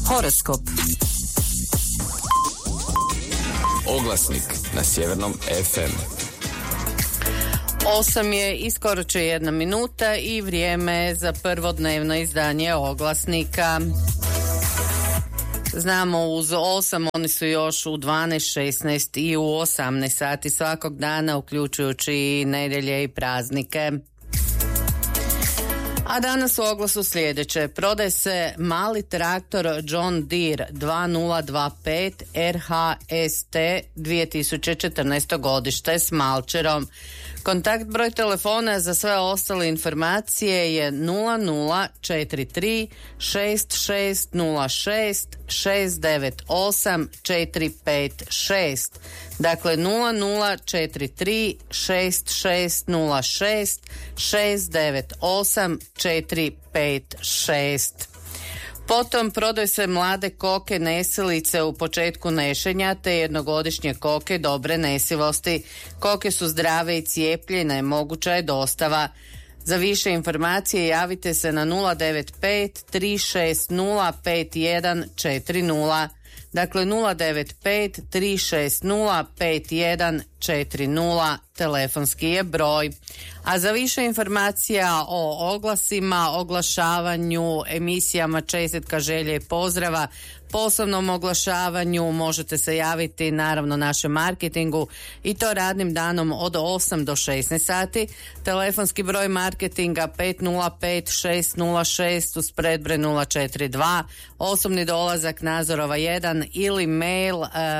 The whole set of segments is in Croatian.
Horoskop. Oglasnik na Sjevernom FM. 8 je i skoro će 1 minuta i vrijeme za prvo dnevno izdanje Oglasnika. Znamo, uz 8 oni su još u 12, 16 i u 18 sati svakog dana, uključujući i nedjelje i praznike. A danas u oglasu sljedeće. Prodaje se mali traktor John Deere 2025 RHST 2014. godište s malčerom. Kontakt broj telefona za sve ostale informacije je 0043 6606 698 456. Dakle 0043 6606 698 456. Potom prodaju se mlade koke nesilice u početku nešenja te jednogodišnje koke dobre nesivosti. Koke su zdrave i cijepljene, moguća je dostava. Za više informacije javite se na 095 360 5140. Dakle 095 360 5140 telefonski je broj. A za više informacija o oglasima, oglašavanju, emisijama Čestitka, želje i pozdrava, poslovnom oglašavanju možete se javiti naravno našem marketingu i to radnim danom od 8 do 16 sati. Telefonski broj marketinga 505 606 uz predbroj 042, osobni dolazak Nazorova 1 ili mail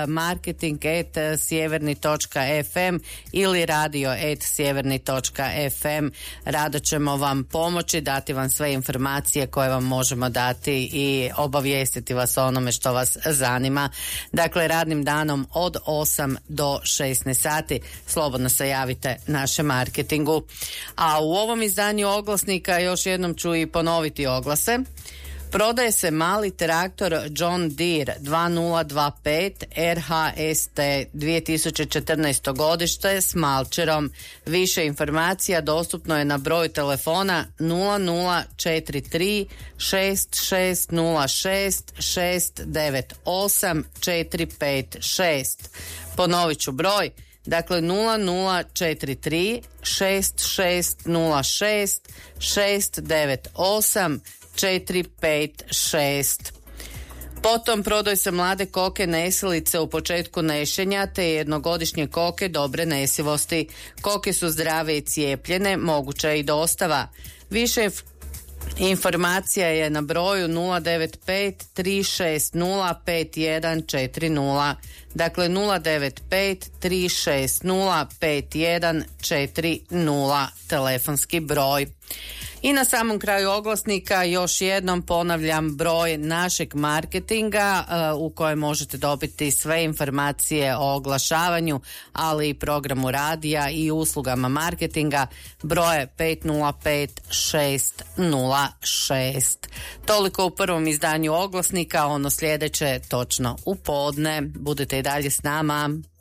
marketing@sjeverni.fm ili radio@sjeverni.fm. Rado ćemo vam pomoći, dati vam sve informacije koje vam možemo dati i obavijestiti vas o onome što vas zanima. Dakle, radnim danom od 8 do 16 sati slobodno se javite našem marketingu. A u ovom izdanju Oglasnika još jednom ću i ponoviti oglase. Prodaje se mali traktor John Deere 2025 RHST 2014. godište s malčerom. Više informacija dostupno je na broju telefona 0043 6606 698 456. Ponovit ću broj. Dakle 0043 6606 698 456. Potom prodaju se mlade koke nesilice u početku nešenja te jednogodišnje koke dobre nesivosti. Koke su zdrave i cijepljene, moguća je i dostava. Više informacija je na broju 095 360 5140. Dakle 095 360 5140 telefonski broj. I na samom kraju oglasnika još jednom ponavljam broj našeg marketinga u kojem možete dobiti sve informacije o oglašavanju, ali i programu radija i uslugama marketinga. Broj 505 606. Toliko u prvom izdanju oglasnika, ono sljedeće točno u podne. Budete i dalje s nama.